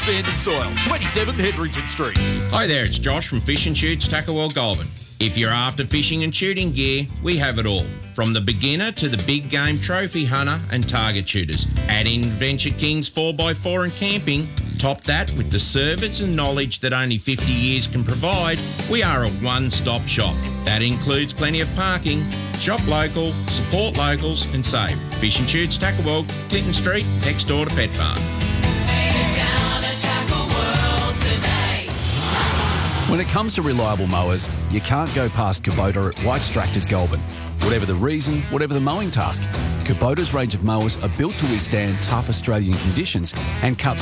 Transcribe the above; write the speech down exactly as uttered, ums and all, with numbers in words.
Sand and Soil, twenty-seven Hetherington Street. Hi there, it's Josh from Fish and Shoots, Tuckerwell, Goulburn. If you're after fishing and shooting gear, we have it all. From the beginner to the big game trophy hunter and target shooters. Add in Venture Kings four by four and camping. Top that with the service and knowledge that only fifty years can provide. We are a one-stop shop. That includes plenty of parking. Shop local, support locals and save. Fish and Shoots, Tuckerwell, Clinton Street, next door to Pet Farm. When it comes to reliable mowers, you can't go past Kubota at White's Tractors Goulburn. Whatever the reason, whatever the mowing task, Kubota's range of mowers are built to withstand tough Australian conditions and cut